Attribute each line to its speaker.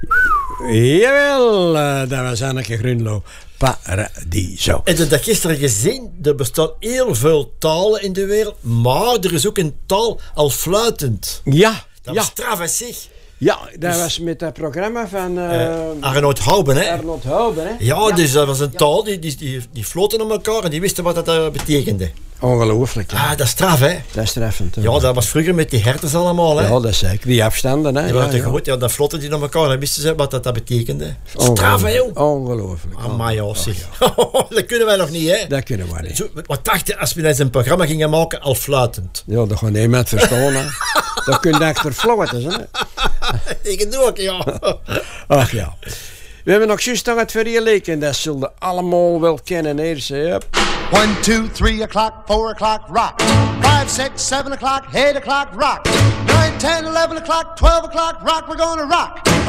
Speaker 1: Jawel, dat was Anneke Grunlo. Paradiso.
Speaker 2: En dat gisteren gezien, er bestaan heel veel talen in de wereld, maar er is ook een taal al fluitend.
Speaker 1: Ja,
Speaker 2: Dat
Speaker 1: ja.
Speaker 2: was straf, hè, zeg.
Speaker 1: Ja, dat was met dat programma van...
Speaker 2: Arnold Houben, hè.
Speaker 1: Arnold Houben, hè.
Speaker 2: Ja, dus dat was een taal, die floten op elkaar en die wisten wat dat betekende.
Speaker 1: Ongelooflijk, ja.
Speaker 2: Ah, dat is straf, hè.
Speaker 1: Dat is treffend. Hè.
Speaker 2: Ja, dat was vroeger met die herders allemaal, hè.
Speaker 1: Ja, dat is zeker. Die afstanden, hè.
Speaker 2: Die waren te groot, ja, dan flotten die naar elkaar en wisten ze wat dat betekende.
Speaker 1: Ongelooflijk.
Speaker 2: Straf, hè, joh.
Speaker 1: Ongelooflijk.
Speaker 2: Amai, ja, zeg. Dat kunnen wij nog niet, hè.
Speaker 1: Dat kunnen we niet.
Speaker 2: Zo, wat dacht je als we eens een programma gingen maken, al fluitend?
Speaker 1: Ja, dat gewoon niemand verstaan, hè. Dat kun je achter floten, hè.
Speaker 2: Ik doe ook, ja.
Speaker 1: Ach ja. We hebben nog juist nog het verleken en dat zullen allemaal wel kennen. Eerst, yep.
Speaker 3: 1, 2, 3 o'clock, 4 o'clock, rock. 5, 6, 7 o'clock, 8 o'clock, rock. 9, 10, 11 o'clock, 12 o'clock, rock. We're gonna rock